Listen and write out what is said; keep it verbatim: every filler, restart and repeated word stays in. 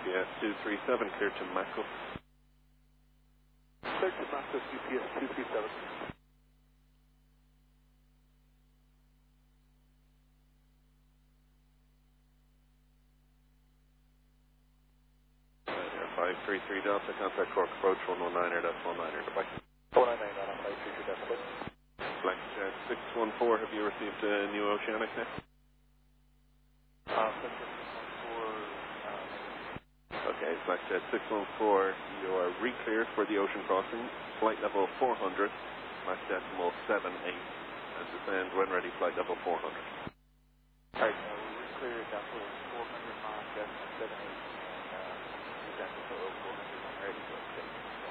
P S two three seven, clear to Mako. Clear to Mako, G P S two three seven. five three three Delta, contact Cork approach one one nine er, that's one nine er, goodbye. one nine nine, on five three three Delta. Flight uh, six one four, have you received a new Oceanic now? Uh, six one four, um, Okay, Flight uh, six one four, you are re-cleared for the ocean crossing, flight level four hundred, Mach decimal seven eight, and descend when ready, flight level four hundred. Alright, uh, we're clear down to four hundred, Mach decimal seven eight, and uh, descend to four hundred, I'm ready to go.